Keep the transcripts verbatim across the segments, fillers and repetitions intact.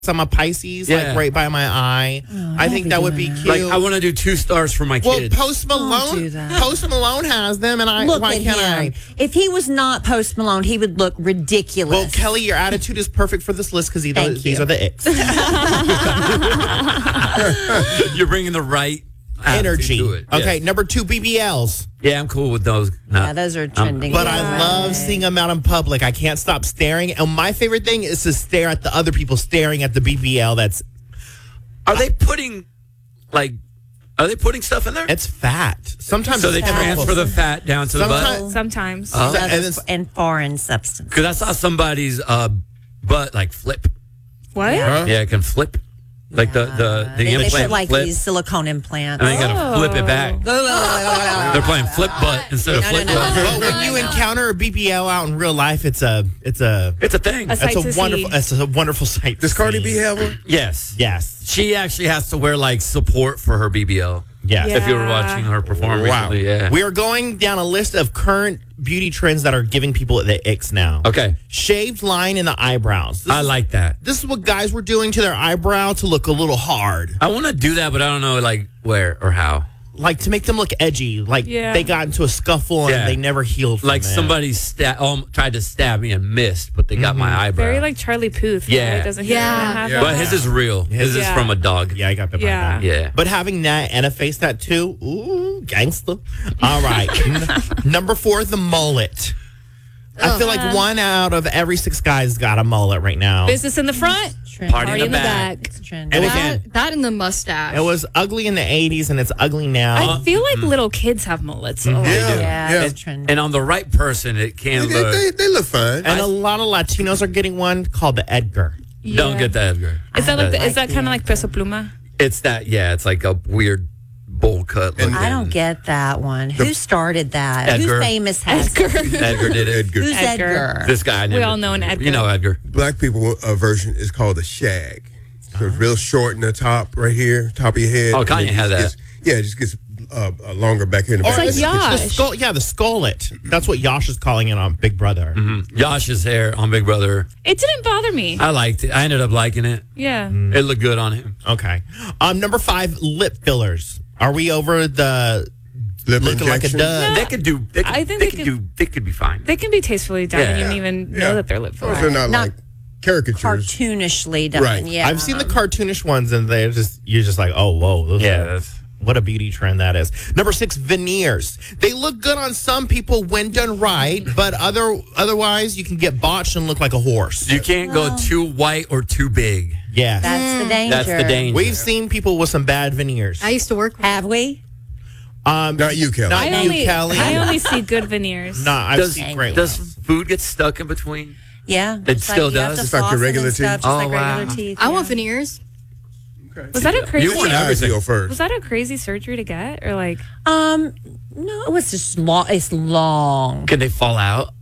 I'm a Pisces, Yeah. like right by my eye. Oh, I don't think be that would be doing that. cute. Like, I want to do two stars for my well, kids. Post Malone, do that. Post Malone has them, and I Look why at can't him. I? If he was not Post Malone, he would look ridiculous. Well, Kelly, your attitude is perfect for this list because Thank these you. are the icks. You're bringing the right Energy. attitude to it. Okay, Yes. number two, B B Ls. Yeah, I'm cool with those. No. yeah, those are trending. But Yeah. I love seeing them out in public. I can't stop staring. And my favorite thing is to stare at the other people staring at the B B L. That's Are they putting, like, are they putting stuff in there? it's fat. Sometimes So they it's transfer the fat down to the butt? Sometimes- Sometimes. Oh. Drugs and it's- and foreign substance. Because I saw somebody's uh, butt, like, flip. What? Yeah. Yeah, it can flip. Like the, the, the They, they implant put like flip. these silicone implants. And then you got to flip it back. They're playing flip butt instead of No, flip no, no, butt. no, But when you encounter a B B L out in real life, it's a it's a It's a thing. A sight it's a to wonderful see. it's a wonderful sight. to Does Cardi see. B have one? Yes. Yes. She actually has to wear, like, support for her B B L. Yes. Yeah. If you were watching her perform Wow. recently, yeah. We are going down a list of current beauty trends that are giving people the icks now. Okay. Shaved line in the eyebrows. This I is- like that. This is what guys were doing to their eyebrow to look a little hard, I want to do that, but I don't know, like, where or how. like to make them look edgy. Like Yeah. they got into a scuffle and Yeah. they never healed. From Like it. somebody sta- um, tried to stab me and missed, but they got my eyebrow. Very like Charlie Puth. Yeah. Right? Doesn't he Yeah. have Yeah. that? But his is real. His is Yeah. from a dog. Yeah, I got that. by Yeah. that. Yeah. But having that and a face tattoo, ooh, gangster. All right. N- number four, the mullet. I feel like one out of every six guys got a mullet right now. Business in the front, Trend. Party, party in the back. It's trend. And Wow. again, That, that and the mustache. it was ugly in the eighties and it's ugly now. I feel like little kids have mullets. a lot. Yeah. Yeah, Yeah. it's trend. And on the right person, it can They, look. they, they look fine. and a lot of Latinos are getting one called the Edgar. Don't Yeah. get that, Edgar. Is that like the, like is that kind the of like peso pluma? It's that, yeah, it's like a weird bowl cut. And- looking. I don't get that one. Who started that? Edgar. Who famous has Edgar. it? Edgar did it. Edgar. Who's Edgar. Edgar? This guy. I We never- all know an Edgar. You know Edgar. Black people uh, version is called a shag. So it's real short in the top, right here, top of your head. Oh, And Kanye it had just that. gets- yeah, it just gets uh, uh, longer back here in the back. like it's- Yash. it's the skull, yeah, the skullet. That's what Yash is calling it on Big Brother. Mm-hmm. Josh's hair on Big Brother. It didn't bother me. I liked it. I ended up liking it. Yeah. It looked good on him. Okay. Um, number five, lip fillers. Are we over the Lip looking like a injection. dud? They could do. They could, I think they, they could could- do. They could be fine. They can be tastefully done, and you Yeah. don't even Yeah. know that they're lip Those fillers. are not, Not like caricatures. Cartoonishly done. Right. Yeah. I've seen the cartoonish ones, and they're just you're just like, oh, whoa, those Yeah, are- that's- what a beauty trend that is. Number six, veneers. They look good on some people when done right, but other otherwise you can get botched and look like a horse. You can't go too white or too big. Yes, That's the danger. That's the danger. we've seen people with some bad veneers. I used to work with Have we? Um, Not you, Kelly. Not I you, only, Kelly. I only see good veneers. No, I've Does, seen great does ones. food get stuck in between? Yeah. It Just still like you have does? to Just like your floss it regular and stuff, teeth? Just like Oh, wow. regular teeth. I yeah. want veneers. Was that a crazy? You want Eyes everything. go first. Was that a crazy surgery to get, or like? Um, no, it was just long. It's long. Can they fall out?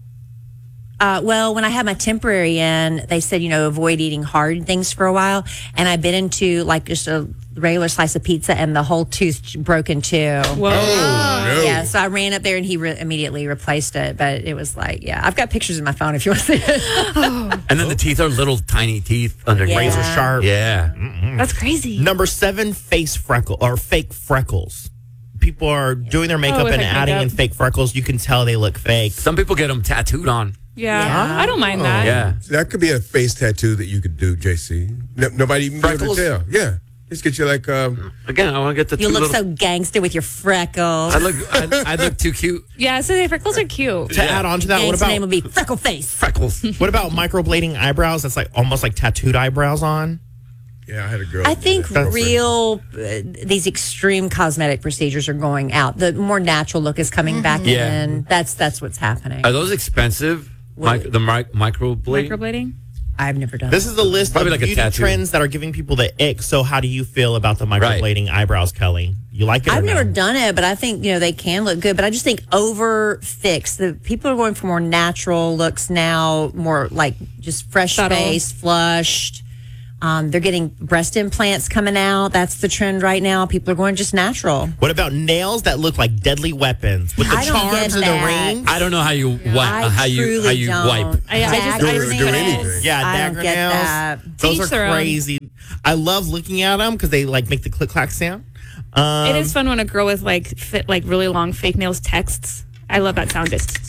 Uh, well, when I had my temporary in, they said, you know, avoid eating hard things for a while. And I bit into like just a regular slice of pizza and the whole tooth broke in two. Whoa. Oh, no. Yeah, so I ran up there and he re- immediately replaced it. But it was like, yeah, I've got pictures in my phone if you want to see it. And then the teeth are little tiny teeth underneath. Yeah. razor sharp. Yeah. That's crazy. Number seven, face freckle or fake freckles. People are doing their makeup Oh, and fake adding makeup. in fake freckles. You can tell they look fake. Some people get them tattooed on. Yeah. Yeah. I don't mind that. Yeah. That could be a face tattoo that you could do, J C. No, nobody even be able Freckles? to tell. Yeah. Just get you like, um, Again, I want to get the You two look little. so gangster with your freckles. I look. I, I look too cute. Yeah. So the freckles are cute. To add on to that, what Gangster name about would be Freckle Face. Freckles. what about microblading eyebrows? That's like almost like tattooed eyebrows on. yeah, I had a girl. I think That's- real, uh, these extreme cosmetic procedures are going out. The more natural look is coming back Yeah. in. That's that's what's happening. Are those expensive? Mic- the mic- microblading. Microblading. I've never done This is the list Probably of like a beauty tattoo. trends that are giving people the ick. So how do you feel about the microblading eyebrows, Kelly? You like it? I've or never no? done it, but I think, you know, they can look good. But I just think over fixed. The people are going for more natural looks now, more like just fresh Subtle. face, flushed. Um, they're getting breast implants coming out. That's the trend right now. People are going just natural. What about nails that look like deadly weapons with the I don't charms get and that. the rings? I don't know how you wipe. I how you truly how you don't. wipe. I, I just, Dagger I Do- just do couldn't- anything. Yeah, I don't dagger get nails. that. To Those each are their own. crazy. I love looking at them because they like make the click clack sound. Um, It is fun when a girl with like fit, like really long fake nails texts. I love that sound. Just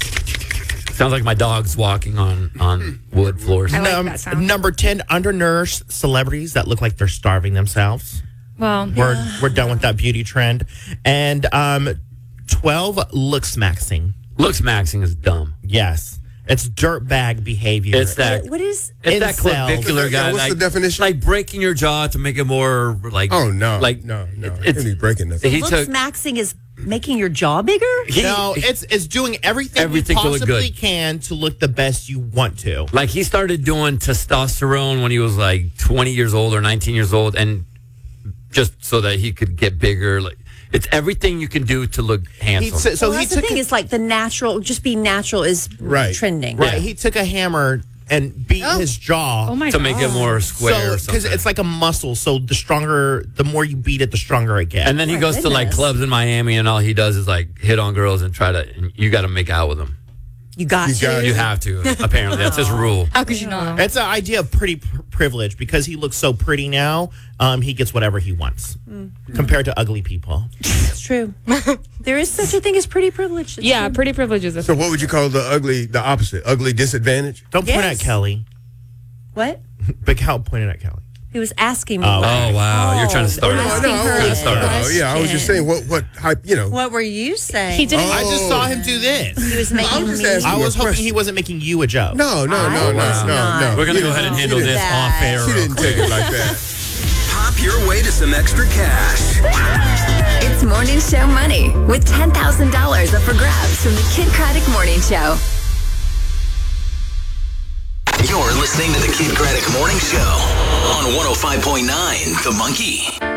Sounds like my dog's walking on on wood floors. I like num- that sound. Number ten, undernourished celebrities that look like they're starving themselves. well, We're we're done with that beauty trend. And um, twelve, looks maxing. Looks maxing is dumb. Yes, it's dirtbag behavior. It's that. What, what is? It's that Incels. clavicular guy. What's the like, definition? Like breaking your jaw to make it more like. Oh no, Like no, no. it- It's it's breaking nothing. he Looks took. maxing is making your jaw bigger? He, no, it's it's doing everything, Everything you to look possibly good. can to look the best you want to. Like he started doing testosterone when he was like twenty years old or nineteen years old, and just so that he could get bigger. Like it's everything you can do to look He, handsome. so so well, he that's the took thing. a, It's like the natural, just be natural is Right. trending. right. He took a hammer and beat his jaw. oh my to god, make it more square. so or because something. it's like a muscle, so the stronger, the more you beat it, the stronger it gets. and then he my goes to like goodness. clubs in Miami, and all he does is like hit on girls and try to. And you got to make out with them. You got You to. got You have to. Apparently, that's his rule. how could you not? It's an idea of pretty pr- privilege because he looks so pretty now. Um, he gets whatever he wants compared to ugly people. It's true. There is such a thing as pretty privilege. It's Yeah, true. pretty privileges. So what would you call the ugly, the opposite? Ugly disadvantage? Don't point Yes. at Kelly. What? Big Hal pointed at Kelly. He was asking me. Oh. Oh wow, you're trying to start. Oh, it. no, No, Asking I her was, a start it. no, yeah, I was just saying what what hype, you know. What were you saying? He didn't. I just Oh. saw him do this. He was making I was just me. asking. I was a hoping question. he wasn't making you a joke. No, no, I no, no, was no, not. no. We're gonna You go didn't- ahead and she handle didn't- this that. off air. She real didn't quick. take it like that. Pop your way to some extra cash. It's Morning Show Money with ten thousand dollars up for grabs from the Kid Craddock Morning Show. You're listening to the Kid Craddock Morning Show on one oh five point nine The Monkey.